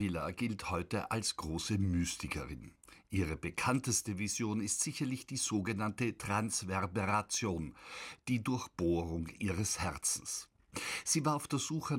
Villa gilt heute als große Mystikerin. Ihre bekannteste Vision ist sicherlich die sogenannte Transverberation, die Durchbohrung ihres Herzens. Sie war auf der Suche